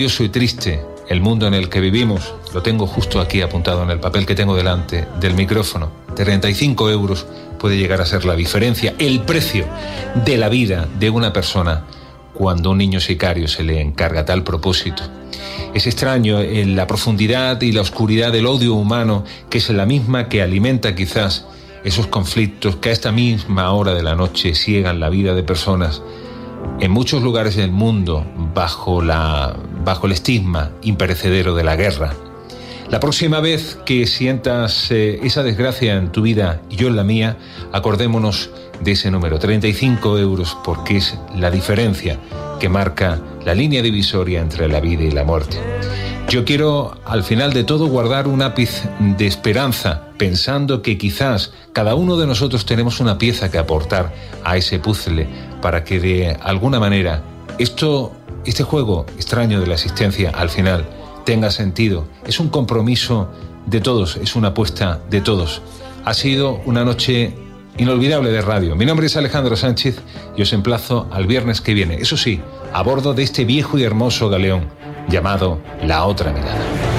y triste el mundo en el que vivimos, lo tengo justo aquí apuntado en el papel que tengo delante del micrófono. 35 euros puede llegar a ser la diferencia, el precio de la vida de una persona cuando un niño sicario se le encarga tal propósito. Es extraño en la profundidad y la oscuridad del odio humano, que es la misma que alimenta quizás esos conflictos que a esta misma hora de la noche ciegan la vida de personas en muchos lugares del mundo bajo el estigma imperecedero de la guerra. La próxima vez que sientas esa desgracia en tu vida y yo en la mía, acordémonos de ese número, 35 euros, porque es la diferencia que marca la línea divisoria entre la vida y la muerte. Yo quiero, al final de todo, guardar un ápice de esperanza, pensando que quizás cada uno de nosotros tenemos una pieza que aportar a ese puzzle para que de alguna manera este juego extraño de la existencia al final tenga sentido. Es un compromiso de todos, es una apuesta de todos. Ha sido una noche inolvidable de radio. Mi nombre es Alejandro Sánchez y os emplazo al viernes que viene, eso sí, a bordo de este viejo y hermoso galeón llamado La Otra Mirada.